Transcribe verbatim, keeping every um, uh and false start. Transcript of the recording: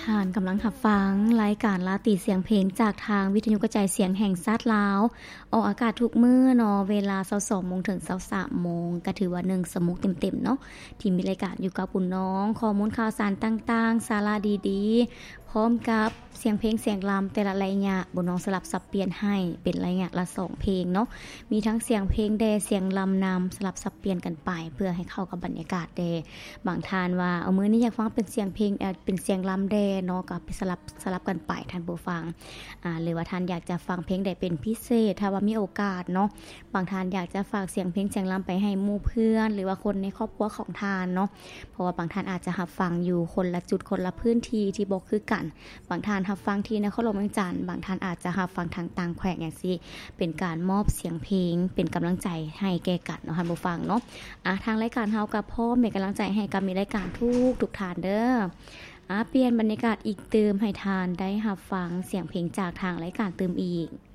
ท่านกำลังรับฟังรายการลาตรีเสียงเพลงจากทางวิทยุกระจายเสียงแห่งชาติลาวออกอากาศทุกมื้อเนาะเวลา ยี่สิบสองโมง ถึง ยี่สิบสามโมงก็ถือว่าหนึ่งชั่วโมงเต็มๆเนาะที่มีรายการอยู่กับคุณน้องข้อมูลข่าวสารต่างๆสาระดีๆพร้อมกับเสียงเพลงเสียงรำแต่ละระยะบ่น้องสลับสับเปลี่ยนให้เป็นระยะละสองเพลงเนาะมีทั้งเสียงเพลงแดเสียงรำนำสลับสับเปลี่ยนกันไปเพื่อให้เข้ากับบรรยากาศแดบางท่านว่าเอามื้อนี้อยากฟังเป็นเสียงเพลงเอ่อเป็นเสียงรำแดเนาะก็ไปสลับสลับกันไปท่านผู้ฟังอ่าหรือว่าท่านอยากจะฟังเพลงใดเป็นพิเศษถ้าว่ามีโอกาสเนาะบางท่านอยากจะฝากเสียงเพลงเสียงรำไปให้หมู่เพื่อนหรือว่าคนในครอบครัวของท่านเนาะเพราะว่าบางท่านอาจจะรับฟังอยู่คนละจุดคนละพื้นที่ที่บ่คือกันบางท่านรับฟังที่นครหลวงเวียงจันทน์บางท่านอาจจะรับฟังทางต่างแขวงอย่างซี่เป็นการมอบเสียงเพลงเป็นกำลังใจให้แก่กันเนาะท่านผู้ฟังเนาะอ่ะทางรายการเฮาก็พร้อมเป็นกำลังใจให้กับมีรายการทุกทุกท่านเด้ออ่ะเปลี่ยนบรรยากาศอีกเติมให้ทานได้รับฟังเสียงเพลงจากทางรายการเติมอีก